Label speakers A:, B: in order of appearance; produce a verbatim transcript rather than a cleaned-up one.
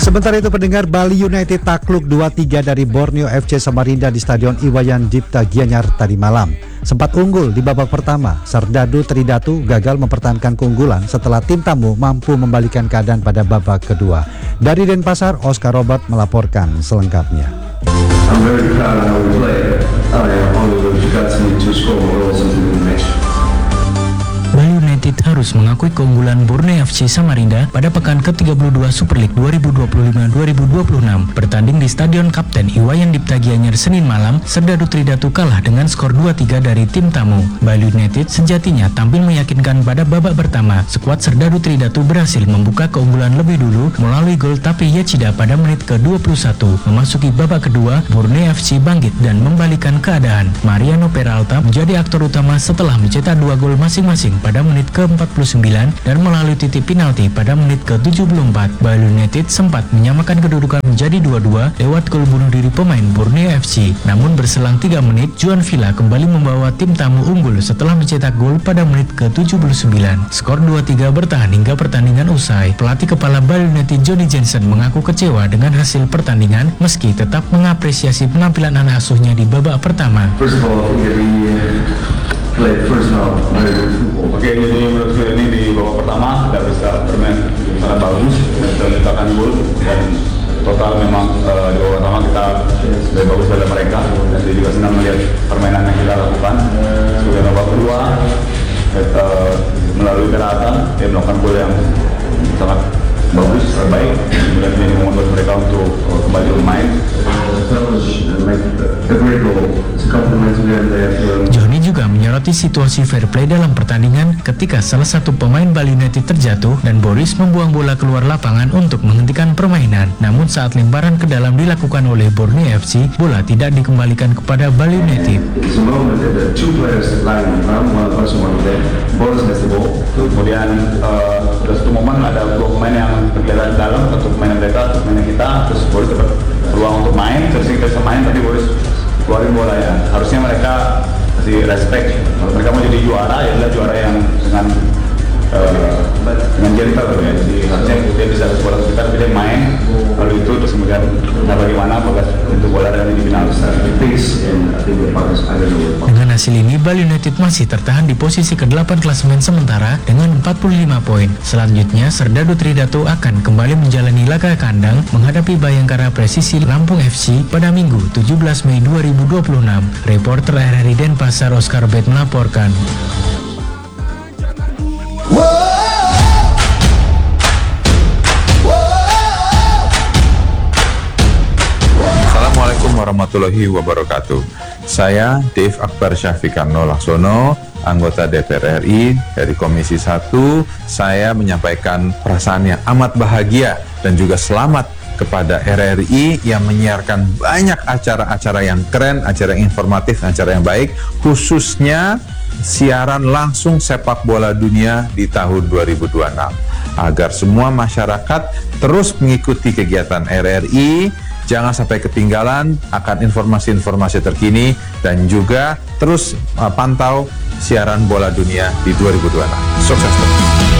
A: Sementara itu pendengar, Bali United takluk dua tiga dari Borneo F C Samarinda di Stadion Iwayan Dipta Gianyar tadi malam. Sempat unggul di babak pertama, Serdadu Tridatu gagal mempertahankan keunggulan setelah tim tamu mampu membalikan keadaan pada babak kedua. Dari Denpasar, Oscar Robert melaporkan selengkapnya.
B: I'm very proud of how we played. Uh, only we got to score more goals in the match.
C: Bali United harus mengakui keunggulan Borneo F C Samarinda pada pekan ke tiga puluh dua Super League dua ribu dua puluh lima dua ribu dua puluh enam. Bertanding di Stadion Kapten Iwayan Dipta Gianyar Senin malam, Serdadu Tridatu kalah dengan skor dua tiga dari tim tamu. Bali United sejatinya tampil meyakinkan pada babak pertama. Skuad Serdadu Tridatu berhasil membuka keunggulan lebih dulu melalui gol Tapi Yachida pada menit ke dua puluh satu. Memasuki babak kedua, Borneo F C bangkit dan membalikan keadaan. Mariano Peralta menjadi aktor utama setelah mencetak dua gol masing-masing pada menit ke empat puluh sembilan dan melalui titik penalti pada menit ke tujuh puluh empat. Bali United sempat menyamakan kedudukan menjadi dua dua lewat gol bunuh diri pemain Borneo F C. Namun berselang tiga menit, Juan Villa kembali membawa tim tamu unggul setelah mencetak gol pada menit ke tujuh puluh sembilan. Skor dua tiga bertahan hingga pertandingan usai. Pelatih kepala Bali United Johnny Jensen mengaku kecewa dengan hasil pertandingan meski tetap mengapresiasi penampilan anak asuhnya di babak pertama.
B: First of all, we played first half very good football.
D: Oke, jadi menurut saya ini di babak pertama tidak bisa bermain sangat bagus, bisa menciptakan gol dan total memang uh, di babak pertama kita lebih bagus dari mereka dan saya juga senang melihat permainan yang kita lakukan. Kemudian babak kedua kita melalui Peralta dia melakukan gol yang sangat bagus, terbaik, kemudian ini membuat mereka untuk uh, kembali bermain.
C: Johnny juga menyoroti situasi fair play dalam pertandingan ketika salah satu pemain Bali United terjatuh dan Boris membuang bola keluar lapangan untuk menghentikan permainan. Namun saat lemparan ke dalam dilakukan oleh Borneo F C, bola tidak dikembalikan kepada Bali United.
D: Kemudian uh, satu momen ada dua pemain yang berjalan di dalam, satu pemain mereka, satu pemain kita, terus Boris dapat peluang untuk main, terus kita bisa main, tapi Boris keluarin bola ya. Harusnya mereka kasih respect, kalau mereka mau jadi juara, ya adalah juara yang dengan uh, dengan gentle ya. Jadi harusnya dia bisa bola kita, tapi dia main, lalu itu terus kemudian nah bagaimana apakah untuk bola dari di final.
C: Dengan hasil ini, Bali United masih tertahan di posisi kedelapan klasemen sementara dengan empat puluh lima poin. Selanjutnya, Serdadu Tridatu akan kembali menjalani laga kandang menghadapi Bayangkara Presisi Lampung F C pada Minggu tujuh belas Mei dua ribu dua puluh enam. Reporter R R I Denpasar Oscar Bet melaporkan.
E: Assalamualaikum warahmatullahi wabarakatuh. Saya Dave Akbar Syafiqarno Laksono, anggota D P R R I dari Komisi satu. Saya menyampaikan perasaan yang amat bahagia dan juga selamat kepada R R I yang menyiarkan banyak acara-acara yang keren, acara yang informatif, acara yang baik, khususnya siaran langsung sepak bola dunia di tahun dua ribu dua puluh enam. Agar semua masyarakat terus mengikuti kegiatan R R I, jangan sampai ketinggalan akan informasi-informasi terkini dan juga terus uh, pantau siaran bola dunia di dua ribu dua puluh enam. Sukses terus.